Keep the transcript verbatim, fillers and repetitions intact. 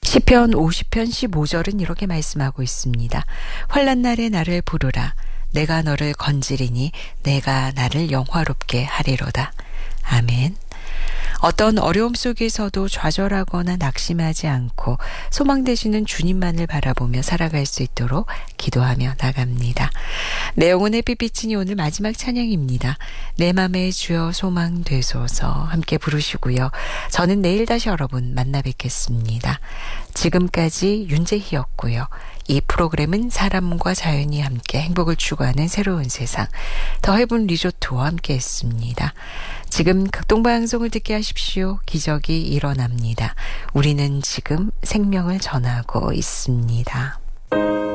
시편 오십 편 십오 절은 이렇게 말씀하고 있습니다. 환난 날에 나를 부르라. 내가 너를 건지리니 내가 나를 영화롭게 하리로다. 아멘. 어떤 어려움 속에서도 좌절하거나 낙심하지 않고 소망 되시는 주님만을 바라보며 살아갈 수 있도록 기도하며 나갑니다. 내 영혼의 빛비치니 오늘 마지막 찬양입니다. 내 맘에 주여 소망 되소서 함께 부르시고요. 저는 내일 다시 여러분 만나 뵙겠습니다. 지금까지 윤재희였고요. 이 프로그램은 사람과 자연이 함께 행복을 추구하는 새로운 세상 더 헤븐 리조트와 함께 했습니다. 지금 극동방송을 듣게 하십시오. 기적이 일어납니다. 우리는 지금 생명을 전하고 있습니다.